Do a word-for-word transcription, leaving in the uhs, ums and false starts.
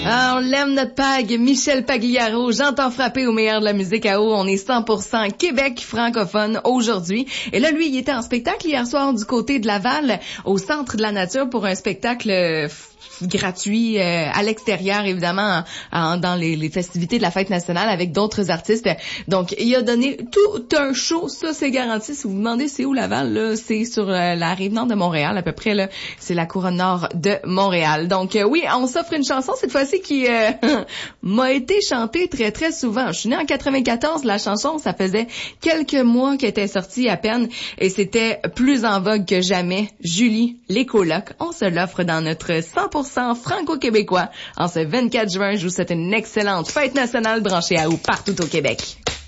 Ah, on l'aime notre Pag, Michel Pagliaro, j'entends frapper au meilleur de la musique à eau. On est cent pour cent Québec francophone aujourd'hui. Et là, lui, il était en spectacle hier soir du côté de Laval, au Centre de la Nature pour un spectacle euh, gratuit euh, à l'extérieur, évidemment, en, en, dans les, les festivités de la fête nationale avec d'autres artistes. Donc, il a donné tout un show, ça c'est garanti. Si vous vous demandez c'est où Laval, là, c'est sur euh, la rive nord de Montréal, à peu près, là, c'est la couronne nord de Montréal. Donc, euh, oui, on s'offre une chanson cette fois-ci qui euh, m'a été chantée très, très souvent. Je suis née en quatre-vingt-quatorze, la chanson, ça faisait quelques mois qu'elle était sortie à peine, et c'était plus en vogue que jamais. Julie, les colocs, on se l'offre dans notre cent pour cent franco-québécois en ce vingt-quatre juin. Je vous souhaite une excellente fête nationale branchée à ou partout au Québec.